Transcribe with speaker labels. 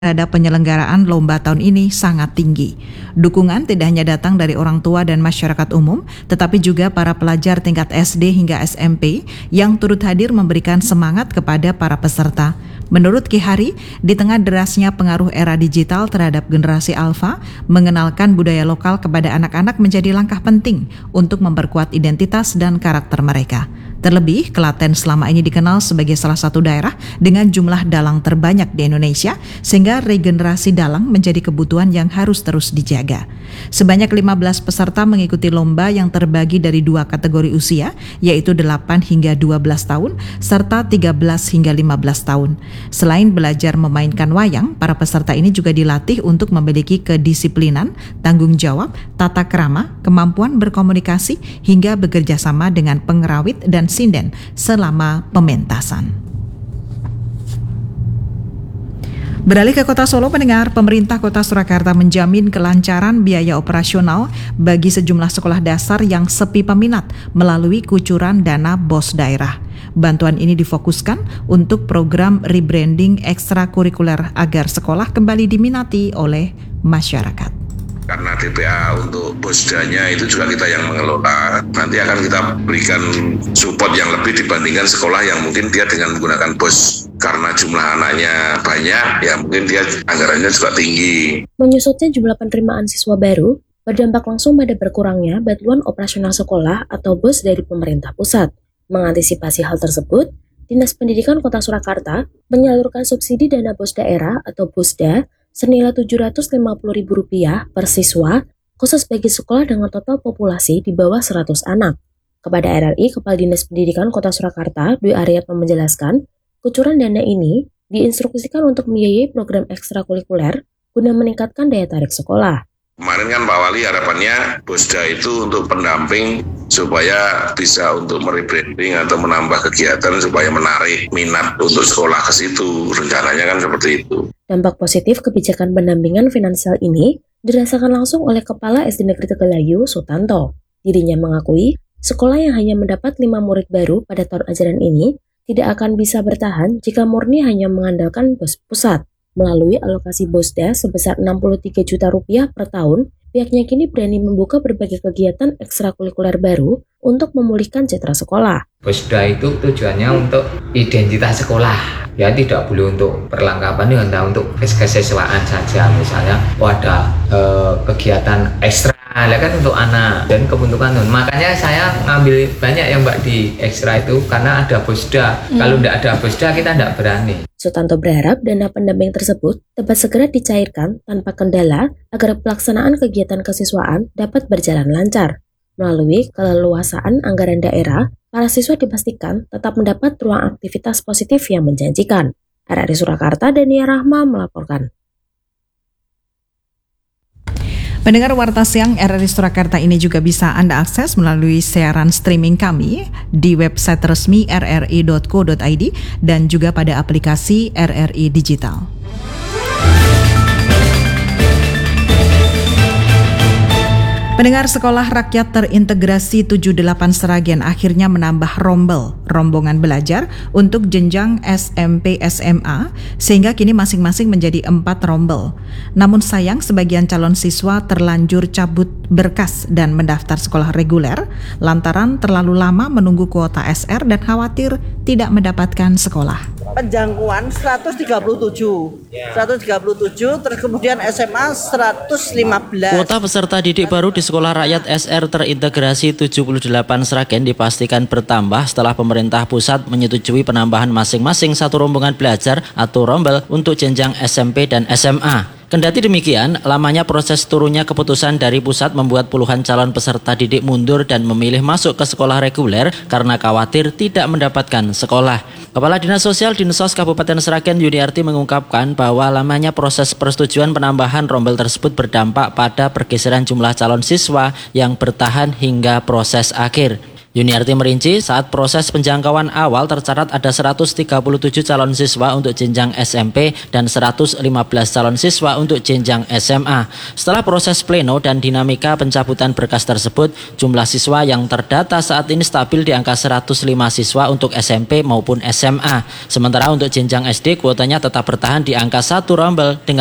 Speaker 1: terhadap penyelenggaraan lomba tahun ini sangat tinggi. Dukungan tidak hanya datang dari orang tua dan masyarakat umum, tetapi juga para pelajar tingkat SD hingga SMP yang turut hadir memberikan semangat kepada para peserta. Menurut Ki Hari, di tengah derasnya pengaruh era digital terhadap generasi alfa, mengenalkan budaya lokal kepada anak-anak menjadi langkah penting untuk memperkuat identitas dan karakter mereka. Terlebih, Klaten selama ini dikenal sebagai salah satu daerah dengan jumlah dalang terbanyak di Indonesia, sehingga regenerasi dalang menjadi kebutuhan yang harus terus dijaga. Sebanyak 15 peserta mengikuti lomba yang terbagi dari 2 kategori usia, yaitu 8 hingga 12 tahun, serta 13 hingga 15 tahun. Selain belajar memainkan wayang, para peserta ini juga dilatih untuk memiliki kedisiplinan, tanggung jawab, tata krama, kemampuan berkomunikasi, hingga bekerja sama dengan pengerawit dan sinden selama pementasan. Beralih ke Kota Solo, pendengar, pemerintah Kota Surakarta menjamin kelancaran biaya operasional bagi sejumlah sekolah dasar yang sepi peminat melalui kucuran dana BOS daerah. Bantuan ini difokuskan untuk program rebranding ekstrakurikuler agar sekolah kembali diminati oleh masyarakat.
Speaker 2: Karena DPA untuk BOSDA-nya itu juga kita yang mengelola, nanti akan kita berikan support yang lebih dibandingkan sekolah yang mungkin dia dengan menggunakan BOS. Karena jumlah anaknya banyak, ya mungkin dia anggarannya juga tinggi.
Speaker 3: Menyusutnya jumlah penerimaan siswa baru berdampak langsung pada berkurangnya bantuan operasional sekolah atau BOS dari pemerintah pusat. Mengantisipasi hal tersebut, Dinas Pendidikan Kota Surakarta menyalurkan subsidi dana BOS daerah atau BOSDA senilai Rp750.000 per siswa, khusus bagi sekolah dengan total populasi di bawah 100 anak. Kepada RRI, Kepala Dinas Pendidikan Kota Surakarta, Dwi Aryatno menjelaskan, kucuran dana ini diinstruksikan untuk membiayai program ekstrakurikuler guna meningkatkan daya tarik sekolah.
Speaker 2: Kemarin kan Pak Wali harapannya BOSDA itu untuk pendamping supaya bisa untuk merebranding atau menambah kegiatan supaya menarik minat untuk sekolah ke situ. Rencananya kan seperti itu.
Speaker 3: Dampak positif kebijakan pendampingan finansial ini dirasakan langsung oleh Kepala SD Negeri Tegalayu, Sutanto. Dirinya mengakui sekolah yang hanya mendapat 5 murid baru pada tahun ajaran ini tidak akan bisa bertahan jika murni hanya mengandalkan BOS pusat. Melalui alokasi BOSDA sebesar Rp63 juta per tahun, pihaknya kini berani membuka berbagai kegiatan ekstrakurikuler baru untuk memulihkan citra sekolah.
Speaker 4: BOSDA itu tujuannya untuk identitas sekolah, ya tidak boleh untuk perlengkapan, hanya untuk kesiswaan saja. Misalnya ada kegiatan ekstra, kan untuk anak dan kebentukan. Makanya saya ngambil banyak yang Mbak di ekstra itu karena ada BOSDA. Kalau tidak ada BOSDA kita tidak berani.
Speaker 3: Sutanto berharap dana pendamping tersebut dapat segera dicairkan tanpa kendala agar pelaksanaan kegiatan kesiswaan dapat berjalan lancar. Melalui keleluasaan anggaran daerah, para siswa dipastikan tetap mendapat ruang aktivitas positif yang menjanjikan. RRI Surakarta, Dania Rahma melaporkan.
Speaker 1: Pendengar Warta Siang RRI Surakarta ini juga bisa Anda akses melalui siaran streaming kami di website resmi rri.co.id dan juga pada aplikasi RRI Digital. Pendengar, Sekolah Rakyat Terintegrasi 78 Sragen akhirnya menambah rombongan belajar untuk jenjang SMP SMA sehingga kini masing-masing menjadi 4 rombel. Namun sayang sebagian calon siswa terlanjur cabut berkas dan mendaftar sekolah reguler lantaran terlalu lama menunggu kuota SR dan khawatir tidak mendapatkan sekolah.
Speaker 5: Penjangkauan 137, terus kemudian SMA 115.
Speaker 6: Kuota peserta didik baru di Sekolah Rakyat SR Terintegrasi 78 Sragen dipastikan bertambah setelah pemerintah pusat menyetujui penambahan masing-masing 1 rombongan belajar atau rombel untuk jenjang SMP dan SMA. Kendati demikian, lamanya proses turunnya keputusan dari pusat membuat puluhan calon peserta didik mundur dan memilih masuk ke sekolah reguler karena khawatir tidak mendapatkan sekolah. Kepala Dinas Sosial Dinsos Kabupaten Sragen Yuniarti mengungkapkan bahwa lamanya proses persetujuan penambahan rombel tersebut berdampak pada pergeseran jumlah calon siswa yang bertahan hingga proses akhir. Yuniarti merinci saat proses penjangkauan awal tercatat ada 137 calon siswa untuk jenjang SMP dan 115 calon siswa untuk jenjang SMA. Setelah proses pleno dan dinamika pencabutan berkas tersebut, jumlah siswa yang terdata saat ini stabil di angka 105 siswa untuk SMP maupun SMA. Sementara untuk jenjang SD kuotanya tetap bertahan di angka 1 rombel dengan